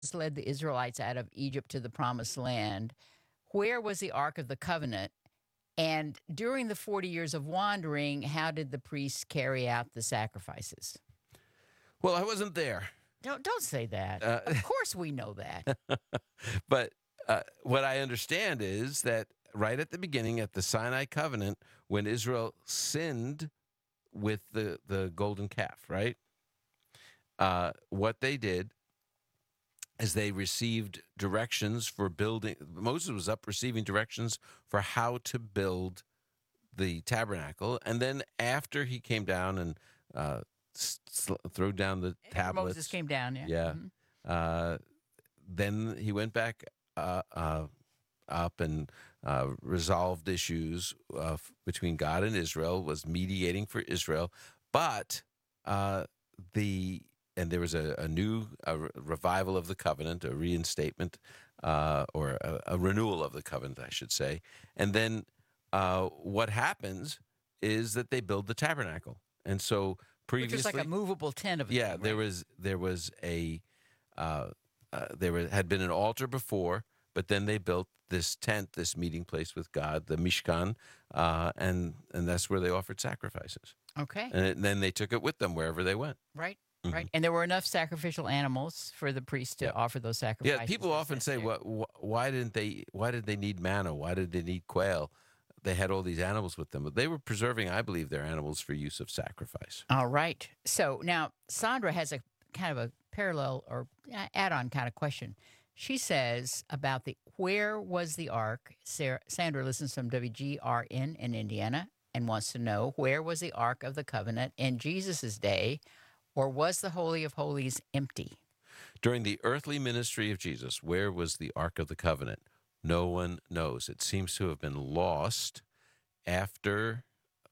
led the Israelites out of Egypt to the promised land, where was the Ark of the Covenant? And during the 40 years of wandering, how did the priests carry out the sacrifices? Well, I wasn't there. Don't say that. Uh, Of course we know that. but what I understand is that right at the beginning, at the Sinai covenant, when Israel sinned with the golden calf, right? What they did is they received directions for building. Moses was up receiving directions for how to build the tabernacle. And then after he came down and threw down the tablets. Moses came down, yeah. Yeah. Then he went back up and resolved issues between God and Israel, was mediating for Israel. But there was a new revival of the covenant, a reinstatement, or a renewal of the covenant, I should say. And then what happens is that they build the tabernacle. And so previously, which was like a movable tent of a yeah, thing, there right? was had been an altar before, but then they built this tent, this meeting place with God, the Mishkan, and that's where they offered sacrifices. Okay. And then they took it with them wherever they went. Right. Right. And there were enough sacrificial animals for the priest to offer those sacrifices. Yeah, people often say, why did they need manna? Why did they need quail? They had all these animals with them, but they were preserving, I believe, their animals for use of sacrifice. All right. So now Sandra has a kind of a parallel or add-on kind of question. She says about where was the ark? Sandra listens from WGRN in Indiana and wants to know, where was the Ark of the Covenant in Jesus' day, or was the Holy of Holies empty? During the earthly ministry of Jesus, where was the Ark of the Covenant? No one knows. It seems to have been lost after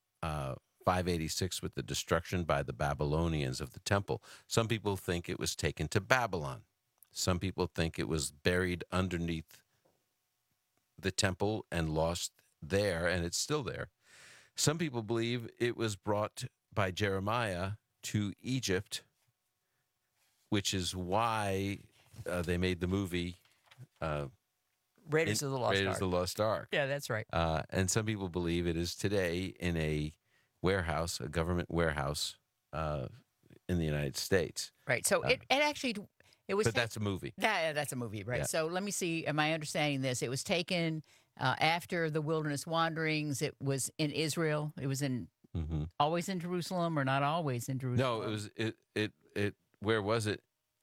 586 with the destruction by the Babylonians of the temple. Some people think it was taken to Babylon. Some people think it was buried underneath the temple and lost there, and it's still there. Some people believe it was brought by Jeremiah to Egypt, which is why they made the movie Raiders of the Lost Ark. Raiders of the Lost Ark. Yeah, that's right. And some people believe it is today in a warehouse, a government warehouse in the United States. Right. So it actually, it was. But that's a movie. That's a movie, right? Yeah. So let me see. Am I understanding this? It was taken after the wilderness wanderings. It was in Israel. It was in always in Jerusalem, or not always in Jerusalem. No, it was it. Where was it?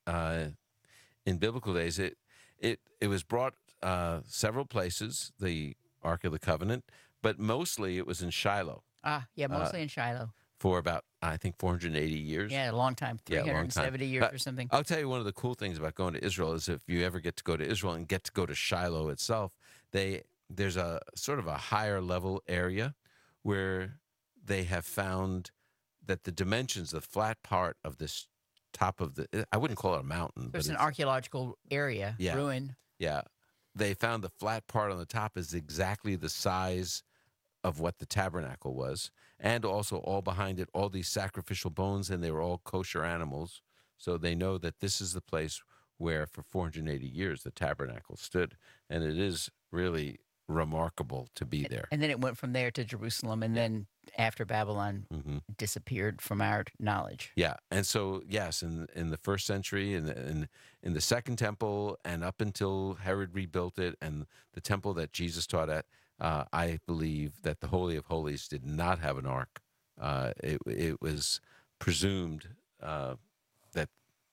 In biblical days, it was brought several places, the Ark of the Covenant, but mostly it was in Shiloh. Yeah, mostly in Shiloh. For about, I think, 480 years. Yeah, a long time, 370 years or something. I'll tell you, one of the cool things about going to Israel is if you ever get to go to Israel and get to go to Shiloh itself, there's a sort of a higher level area where they have found that the dimensions, the flat part of this top of I wouldn't call it a mountain. There's an archaeological area, ruin. Yeah. They found the flat part on the top is exactly the size of what the tabernacle was, and also all behind it, all these sacrificial bones, and they were all kosher animals. So they know that this is the place where for 480 years the tabernacle stood, and it is really remarkable to be there. And then it went from there to Jerusalem, and then after Babylon disappeared from our knowledge. Yeah, and so yes, in the first century, in the second temple, and up until Herod rebuilt it, and the temple that Jesus taught at, I believe that the Holy of Holies did not have an ark. It was presumed that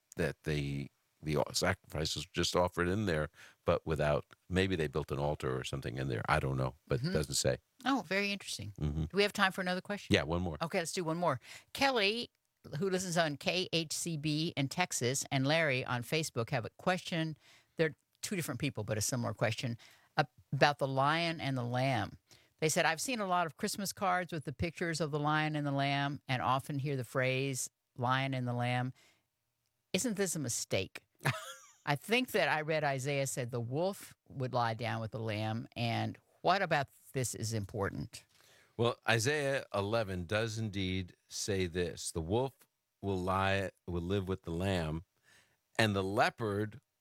the sacrifices were just offered in there, but without. Maybe they built an altar or something in there. I don't know, but it doesn't say. Oh, very interesting. Do we have time for another question? Yeah, one more. Okay, let's do one more. Kelly, who listens on KHCB in Texas, and Larry on Facebook have a question. They're two different people, but a similar question about the lion and the lamb. They said, I've seen a lot of Christmas cards with the pictures of the lion and the lamb, and often hear the phrase lion and the lamb. Isn't this a mistake? I think that I read Isaiah said the wolf would lie down with the lamb. And what about this is important? Well, Isaiah 11 does indeed say this: the wolf will live with the lamb, and the leopard